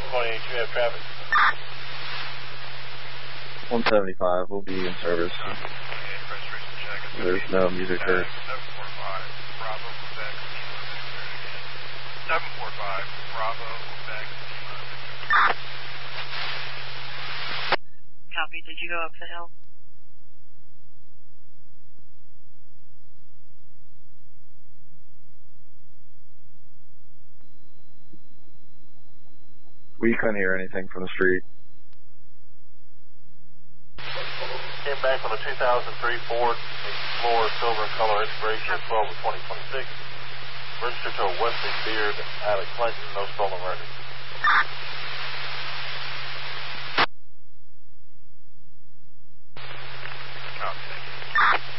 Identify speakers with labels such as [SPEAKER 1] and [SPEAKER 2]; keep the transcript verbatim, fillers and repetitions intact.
[SPEAKER 1] twenty-eight, you have traffic.
[SPEAKER 2] one seventy-five, we'll be in service. There's no music heard.
[SPEAKER 3] seven four five, Bravo, Quebec, seven four five, Bravo, Quebec,
[SPEAKER 4] Copy, did you go up the hill?
[SPEAKER 2] We couldn't hear anything from the street.
[SPEAKER 1] Came back on a two thousand three Ford Explorer silver in color, expiration twelve of twenty twenty-six. Registered to a Wesley Beard, Alex Clinton, no stolen records.